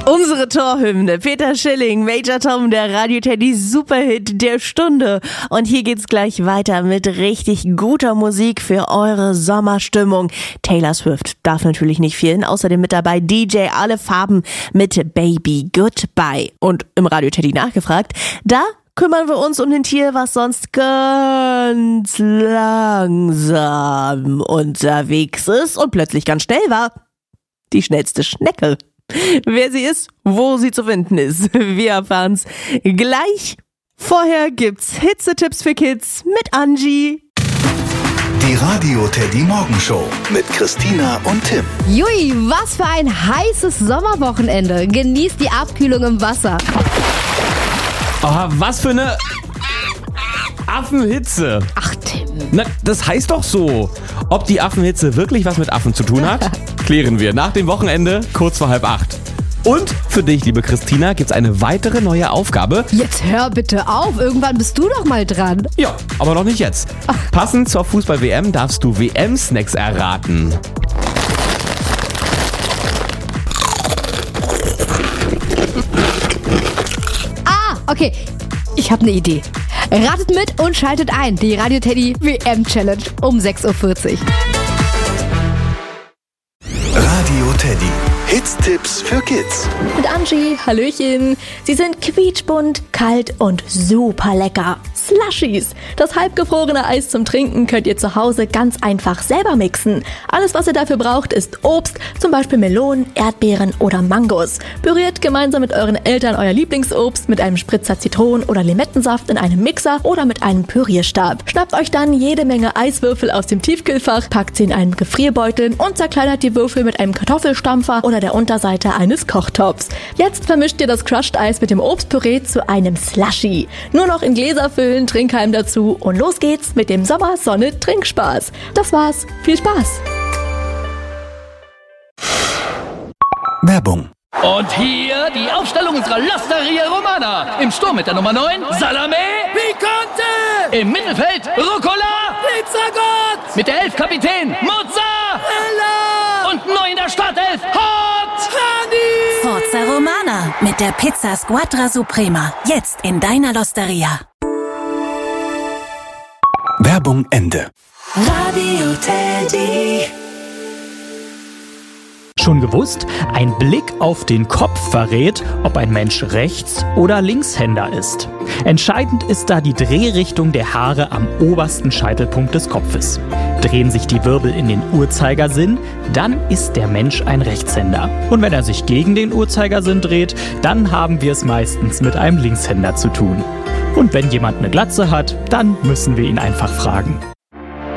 Unsere Torhymne, Peter Schilling, Major Tom, der Radio Teddy Superhit der Stunde. Und hier geht's gleich weiter mit richtig guter Musik für eure Sommerstimmung. Taylor Swift darf natürlich nicht fehlen. Außerdem mit dabei DJ Alle Farben mit Baby Goodbye. Und im Radio Teddy nachgefragt, da kümmern wir uns um den Tier, was sonst ganz langsam unterwegs ist und plötzlich ganz schnell war. Die schnellste Schnecke. Wer sie ist, wo sie zu finden ist, wir erfahren's gleich. Vorher gibt's Hitzetipps für Kids mit Angie. Die Radio Teddy Morgenshow mit Christina und Tim. Jui, was für ein heißes Sommerwochenende. Genießt die Abkühlung im Wasser. Oh, was für eine Affenhitze. Ach, Tim. Na, das heißt doch so. Ob die Affenhitze wirklich was mit Affen zu tun hat, klären wir nach dem Wochenende kurz vor 7:30. Und für dich, liebe Christina, gibt's eine weitere neue Aufgabe. Jetzt hör bitte auf, irgendwann bist du doch mal dran. Ja, aber noch nicht jetzt. Passend zur Fußball-WM darfst du WM-Snacks erraten. Okay, ich habe eine Idee. Ratet mit und schaltet ein. Die Radio Teddy WM Challenge um 6:40 Uhr. Radio Teddy. Hits-Tipps für Kids. Mit Angie, hallöchen. Sie sind quietschbunt, kalt und super lecker. Slushies. Das halbgefrorene Eis zum Trinken könnt ihr zu Hause ganz einfach selber mixen. Alles, was ihr dafür braucht, ist Obst, zum Beispiel Melonen, Erdbeeren oder Mangos. Püriert gemeinsam mit euren Eltern euer Lieblingsobst mit einem Spritzer Zitronen- oder Limettensaft in einem Mixer oder mit einem Pürierstab. Schnappt euch dann jede Menge Eiswürfel aus dem Tiefkühlfach, packt sie in einen Gefrierbeutel und zerkleinert die Würfel mit einem Kartoffelstampfer oder der Unterseite eines Kochtopfs. Jetzt vermischt ihr das Crushed Eis mit dem Obstpüree zu einem Slushie. Nur noch in Gläser füllen, Trinkhalm dazu und los geht's mit dem Sommer-Sonne-Trinkspaß. Das war's. Viel Spaß! Werbung. Und hier die Aufstellung unserer L'Osteria Romana. Im Sturm mit der Nummer 9, Salame Picante. Im Mittelfeld, Rucola Pizzagott. Mit der 11 Kapitän, Mozzarella. Und neu in der Startelf, Hot Honey. Forza Romana mit der Pizza Squadra Suprema. Jetzt in deiner L'Osteria. Werbung Ende. Radio Teddy. Schon gewusst? Ein Blick auf den Kopf verrät, ob ein Mensch Rechts- oder Linkshänder ist. Entscheidend ist da die Drehrichtung der Haare am obersten Scheitelpunkt des Kopfes. Drehen sich die Wirbel in den Uhrzeigersinn, dann ist der Mensch ein Rechtshänder. Und wenn er sich gegen den Uhrzeigersinn dreht, dann haben wir es meistens mit einem Linkshänder zu tun. Und wenn jemand eine Glatze hat, dann müssen wir ihn einfach fragen.